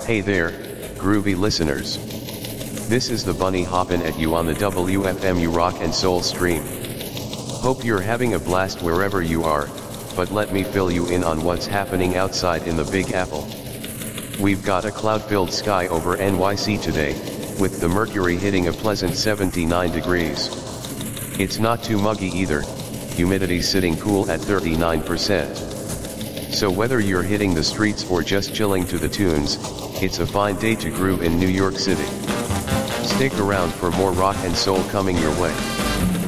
Hey there, groovy listeners. This is the Bunny hoppin' at you on the WFMU Rock and Soul stream. Hope you're having a blast wherever you are, but let me fill you in on what's happening outside in the Big Apple. We've got a cloud-filled sky over NYC today, with the mercury hitting a pleasant 79 degrees. It's not too muggy either, humidity sitting cool at 39%. So whether you're hitting the streets or just chilling to the tunes, it's a fine day to groove in New York City. Stick around for more rock and soul coming your way.